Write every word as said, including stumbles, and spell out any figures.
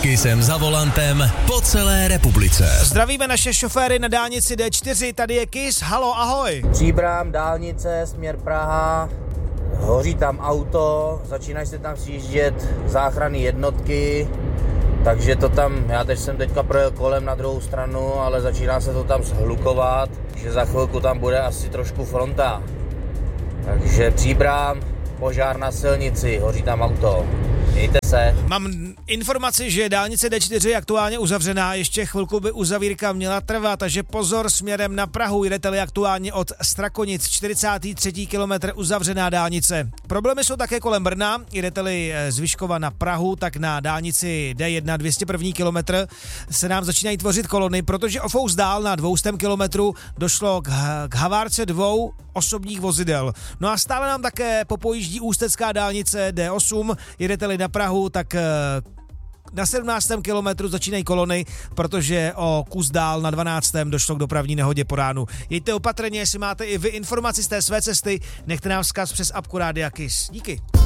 Kissem za volantem po celé republice. Zdravíme naše šoféry na dálnici D čtyři, tady je Kiss, halo, ahoj. Příbram, dálnice, směr Praha, hoří tam auto, začínají se tam sjíždět záchranné jednotky, takže to tam, já teď jsem teďka projel kolem na druhou stranu, ale začíná se to tam shlukovat, že za chvilku tam bude asi trošku fronta. Takže Příbram, požár na silnici, hoří tam auto. Mějte se. Mám informaci, že dálnice D čtyři je aktuálně uzavřená, ještě chvilku by uzavírka měla trvat, takže pozor směrem na Prahu, jedete-li aktuálně od Strakonic, čtyřicátý třetí kilometr uzavřená dálnice. Problémy jsou také kolem Brna, jedete-li z Vyškova na Prahu, tak na dálnici D jedna, dvě stě první kilometr se nám začínají tvořit kolony, protože o fous dál na dvě stě kilometrů došlo k, k havárce dvou osobních vozidel. No a stále nám také popojíždí ústecká dálnice D osm, jedete-li na Prahu, tak na sedmnáctém kilometru začínají kolony, protože o kus dál na dvanáctém došlo k dopravní nehodě po ránu. Jeďte opatrně, jestli máte i vy informaci z té své cesty, nechte nám vzkaz přes apku Rádia Kiss. Díky.